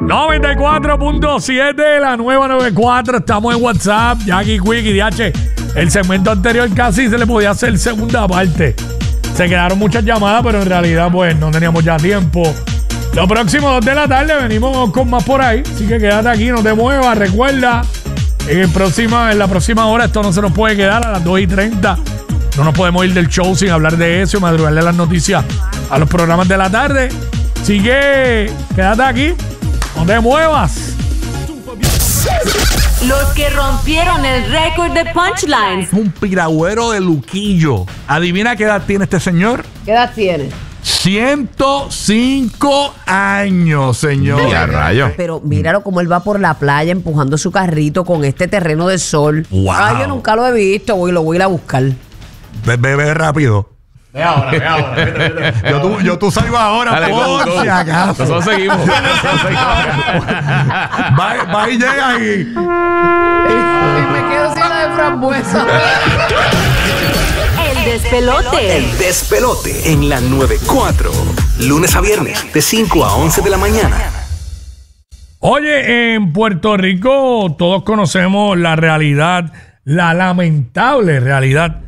94.7, la nueva 94. Estamos en WhatsApp, Jackie Quick y DH. El segmento anterior casi se le podía hacer segunda parte. Se quedaron muchas llamadas, pero en realidad pues no teníamos ya tiempo. Los próximos 2 de la tarde venimos con más por ahí. Así que quédate aquí, no te muevas. Recuerda, en la próxima hora esto no se nos puede quedar a las 2:30. No nos podemos ir del show sin hablar de eso y madrugarle las noticias a los programas de la tarde. Así que quédate aquí, no te muevas. Los que rompieron el récord de punchlines. Un piragüero de Luquillo. ¿Adivina qué edad tiene este señor? ¿Qué edad tiene? 105 años, señor. Y a rayo. Pero míralo como él va por la playa empujando su carrito con este terreno de sol. Wow. Ay, yo nunca lo he visto, lo voy a ir a buscar. Ve rápido. Ve ahora. Yo tú salgo ahora. Dale, por si acaso. Nosotros seguimos. Va y llega y... Me quedo sin la de frambuesa. El despelote. El despelote en la 94. Lunes a viernes, de 5 a 11 de la mañana. Oye, en Puerto Rico todos conocemos la realidad, la lamentable realidad,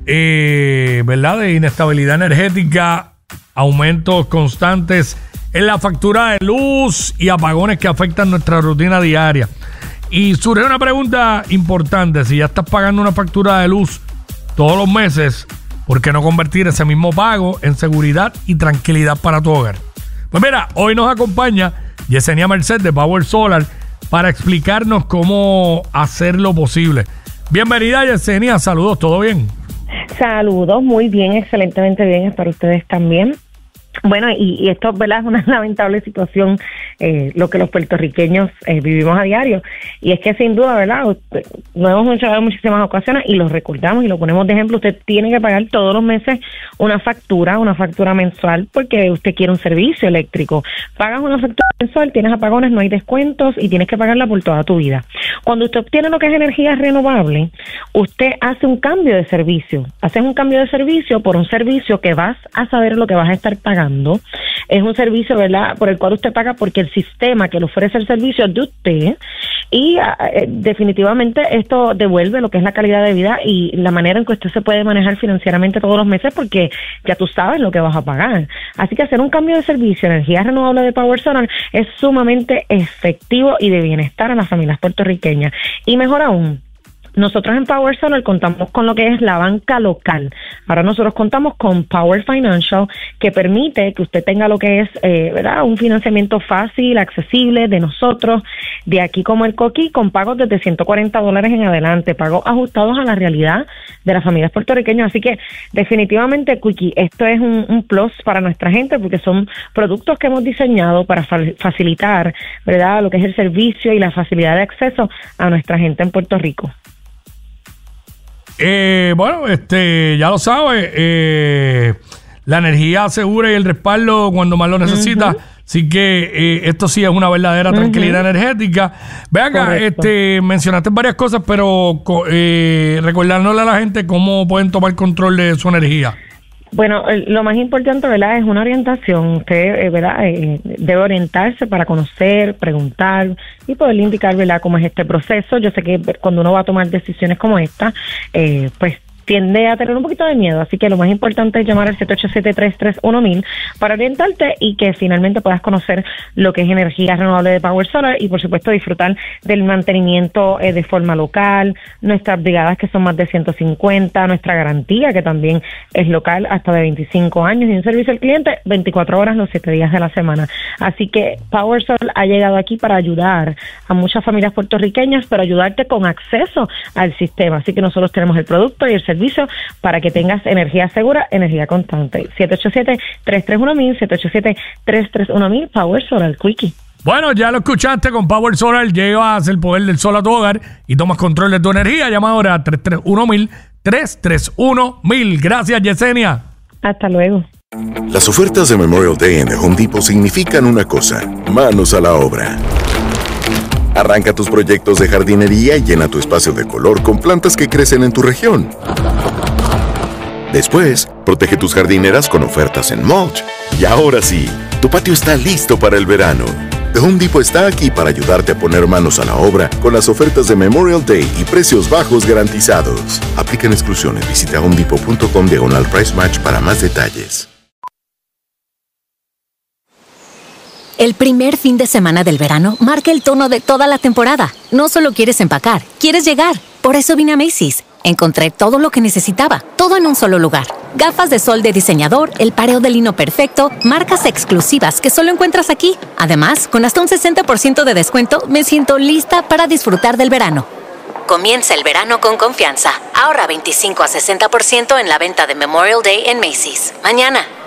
¿verdad? De inestabilidad energética, aumentos constantes en la factura de luz y apagones que afectan nuestra rutina diaria. Y surge una pregunta importante: si ya estás pagando una factura de luz todos los meses, ¿por qué no convertir ese mismo pago en seguridad y tranquilidad para tu hogar? Pues mira, hoy nos acompaña Yesenia Merced de Power Solar para explicarnos cómo hacerlo posible. Bienvenida, Yesenia, saludos, ¿todo bien? Saludos, muy bien, excelentemente bien, espero ustedes también. Bueno, y esto, ¿verdad?, es una lamentable situación, lo que los puertorriqueños vivimos a diario. Y es que sin duda, ¿verdad?, lo hemos mencionado en muchísimas ocasiones y lo recordamos y lo ponemos de ejemplo. Usted tiene que pagar todos los meses una factura mensual porque usted quiere un servicio eléctrico. Pagas una factura mensual, tienes apagones, no hay descuentos y tienes que pagarla por toda tu vida. Cuando usted obtiene lo que es energía renovable, usted hace un cambio de servicio. Haces un cambio de servicio por un servicio que vas a saber lo que vas a estar pagando. Es un servicio, ¿verdad?, por el cual usted paga porque el sistema que le ofrece el servicio es de usted y definitivamente esto devuelve lo que es la calidad de vida y la manera en que usted se puede manejar financieramente todos los meses porque ya tú sabes lo que vas a pagar. Así que hacer un cambio de servicio, energía renovable de Power Solar, es sumamente efectivo y de bienestar a las familias puertorriqueñas. Y mejor aún, nosotros en Power Solar contamos con lo que es la banca local. Ahora nosotros contamos con Power Financial, que permite que usted tenga lo que es, ¿verdad?, un financiamiento fácil, accesible de nosotros, de aquí como el Coqui, con pagos desde $140 en adelante, pagos ajustados a la realidad de las familias puertorriqueñas. Así que definitivamente, Quickie, esto es un plus para nuestra gente porque son productos que hemos diseñado para facilitar, ¿verdad?, lo que es el servicio y la facilidad de acceso a nuestra gente en Puerto Rico. Bueno, ya lo sabes, la energía segura y el respaldo cuando más lo necesitas. Así que esto sí es una verdadera tranquilidad energética. Ve acá, mencionaste varias cosas, pero recordándole a la gente cómo pueden tomar control de su energía. Bueno, lo más importante, ¿verdad?, es una orientación. Usted, ¿verdad?, debe orientarse para conocer, preguntar y poderle indicar, ¿verdad?, cómo es este proceso. Yo sé que cuando uno va a tomar decisiones como esta, pues tiende a tener un poquito de miedo, así que lo más importante es llamar al 787-331-1000 para orientarte y que finalmente puedas conocer lo que es energía renovable de Power Solar y por supuesto disfrutar del mantenimiento de forma local, nuestras brigadas que son más de 150, nuestra garantía que también es local hasta de 25 años y un servicio al cliente 24 horas los 7 días de la semana. Así que Power Solar ha llegado aquí para ayudar a muchas familias puertorriqueñas, pero ayudarte con acceso al sistema. Así que nosotros tenemos el producto y el servicio para que tengas energía segura, energía constante. 787-331-1000, 787-331-1000, Power Solar Quickie. Bueno, ya lo escuchaste, con Power Solar llevas el poder del sol a tu hogar y tomas control de tu energía. Llama ahora a 331-1000, 331-1000. Gracias, Yesenia. Hasta luego. Las ofertas de Memorial Day en The Home Depot significan una cosa: manos a la obra. Arranca tus proyectos de jardinería y llena tu espacio de color con plantas que crecen en tu región. Después, protege tus jardineras con ofertas en mulch. Y ahora sí, tu patio está listo para el verano. The Home Depot está aquí para ayudarte a poner manos a la obra con las ofertas de Memorial Day y precios bajos garantizados. Aplican exclusiones. Visita homedepot.com/price match para más detalles. El primer fin de semana del verano marca el tono de toda la temporada. No solo quieres empacar, quieres llegar. Por eso vine a Macy's. Encontré todo lo que necesitaba, todo en un solo lugar. Gafas de sol de diseñador, el pareo de lino perfecto, marcas exclusivas que solo encuentras aquí. Además, con hasta un 60% de descuento, me siento lista para disfrutar del verano. Comienza el verano con confianza. Ahorra 25 a 60% en la venta de Memorial Day en Macy's. Mañana.